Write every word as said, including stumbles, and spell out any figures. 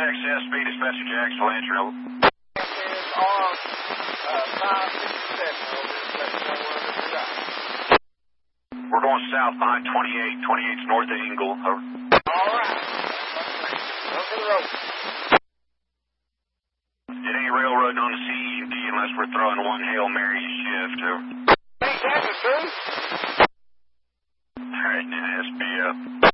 access, speed dispatcher Jackson, Lancer, over. Is on uh, five fifty-seven, over. Let me know where this is at. We're going south behind twenty-eight. twenty-eight's north of Engle, over. All right. Go for the road. It ain't railroading on the C E and D unless we're throwing one Hail Mary shift, over. Ain't that the truth? All right, then, S B up.